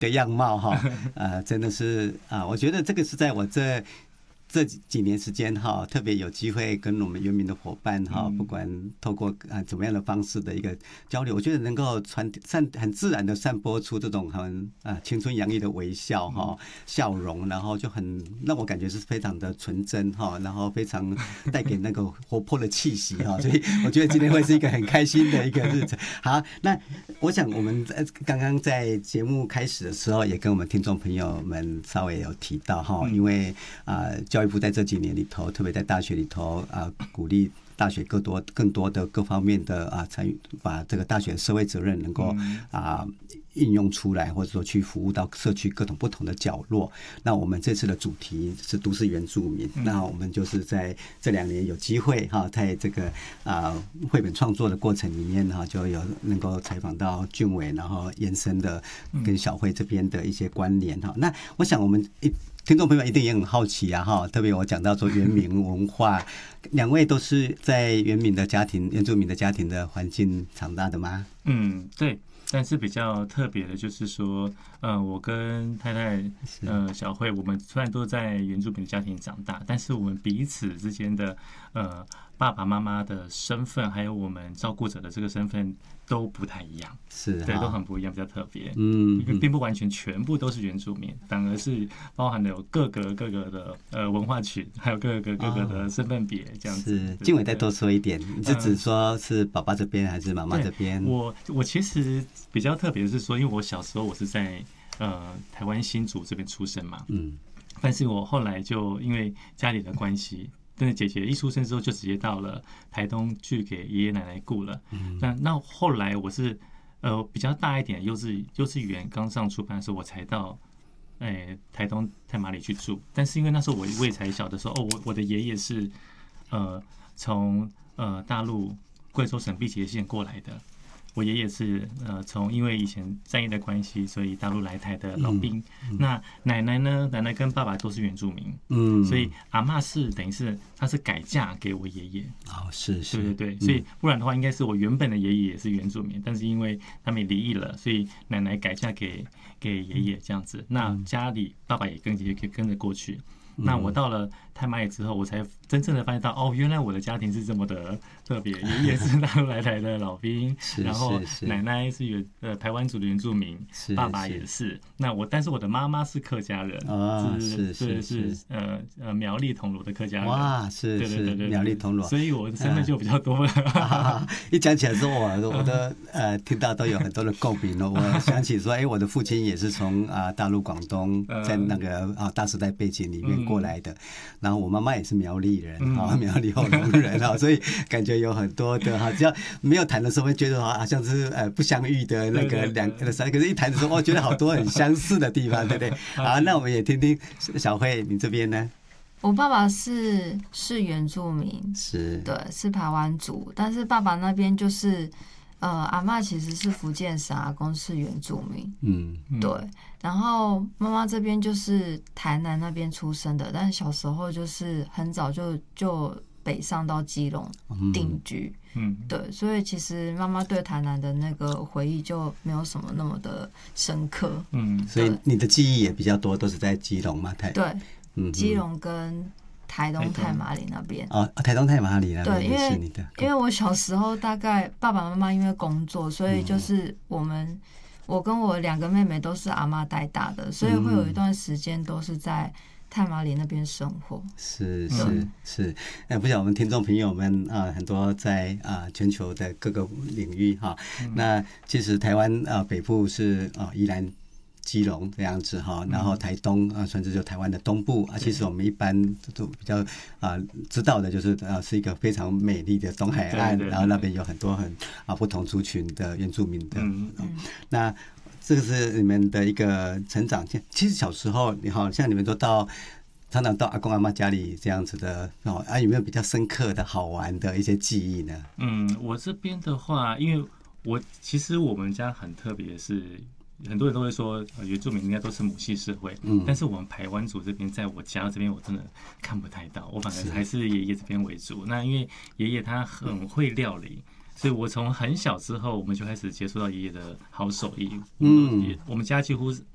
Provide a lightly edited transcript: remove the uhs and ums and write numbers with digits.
的样貌哈，真的是我觉得这个是在我这几年时间哈，特别有机会跟我们原民的伙伴哈，不管透过怎么样的方式的一个交流，我觉得能够很自然的散播出这种很青春洋溢的微笑哈，笑容，然后就很让我感觉是非常的纯真哈，然后非常带给那个活泼的气息哈，所以我觉得今天会是一个很开心的一个日子。好，那我想我们刚刚在节目开始的时候，也跟我们听众朋友们稍微有提到哈，因为教育部在这几年里头，特别在大学里头鼓励大学更多的各方面的参与，把这个大学社会责任能够应用出来，或者说去服务到社区各种不同的角落。那我们这次的主题是都市原住民，那我们就是在这2年有机会在这个绘本创作的过程里面就有能够采访到俊伟，然后延伸的跟小慧这边的一些关联那我想我们听众朋友一定也很好奇特别我讲到说原民文化，2位都是在原民的家庭、原住民的家庭的环境长大的吗？ 对。但是比较特别的就是说，我跟太太小慧，我们虽然都在原住民的家庭长大，但是我们彼此之间的爸爸妈妈的身份，还有我们照顾者的这个身份都不太一样，对，都很不一样，比较特别。并不完全全部都是原住民，反而是包含了有各个的文化群，还有各个的身份别这样子。 是，静伟再多说一点，你是指说是爸爸这边还是妈妈这边？ 我其实比较特别的是说，因为我小时候我是在台湾新竹这边出生嘛，但是我后来就因为家里的关系。但是姐姐一出生之后就直接到了台东去给爷爷奶奶顾了。那后来我是比较大一点幼稚园刚上初班的时候，我才到台东太麻里去住。但是因为那时候我也才小的时候，我的爷爷是从大陆贵州省碧节县过来的。我爷爷是从因为以前战役的关系，所以大陆来台的老兵。那奶奶呢？奶奶跟爸爸都是原住民，所以阿嬷是等于是她是改嫁给我爷爷。 是， 对，所以不然的话，应该是我原本的爷爷也是原住民，但是因为他们离异了，所以奶奶改嫁给爷爷这样子。那家里爸爸也跟着过去。那我到了太麻里之后，我才真正的发现到，原来我的家庭是这么的特别。爷爷是大陆来台的老兵，然后奶奶是台湾族的原住民，爸爸也是。但是我的妈妈是客家人，是苗栗铜锣的客家人。 哇，是苗栗铜锣， 所以我的身份就比较多了。 一讲起来说，我的听到都有很多的共鸣了。我想起说，我的父亲也是从大陆广东在那个大时代背景里面过来的，然后我妈妈也是苗栗人苗栗后龙人所以感觉有很多的只要没有谈的时候会觉得好像是不相遇的那个可是一谈的时候觉得好多很相似的地方，对不对？好，那我们也听听小慧你这边呢？ 我爸爸是原住民，对，是排湾族，但是爸爸那边就是阿嬷其实是福建省，阿公是原住民，对。然后妈妈这边就是台南那边出生的，但是小时候就是很早就北上到基隆定居，对，所以其实妈妈对台南的那个回忆就没有什么那么的深刻， 所以你的记忆也比较多，都是在基隆嘛？ 对，基隆跟台东太麻里那边。 台东太麻里那边。 对，因为我小时候大概爸爸妈妈因为工作，所以就是我跟我2个妹妹都是阿嬷带大的，所以会有一段时间都是在太麻里那边生活。 是，不晓得我们听众朋友们很多在全球的各个领域那其实台湾北部是宜兰基隆这样子然后台东甚至就台湾的东部其实我们一般都比较知道的就是是一个非常美丽的东海岸，然后那边有很多很不同族群的原住民的那这个是你们的一个成长。其实小时候像你们都常常到阿公阿嬷家里这样子的有没有比较深刻的好玩的一些记忆呢？ 我这边的话，因为其实我们家很特别，是很多人都会说原住民应该都是母系社会，但是我们排湾族这边，在我家这边我真的看不太到，我反而还是爷爷这边为主。那因为爷爷他很会料理，所以我从很小之后，我们就开始接触到爷爷的好手艺。我们家几乎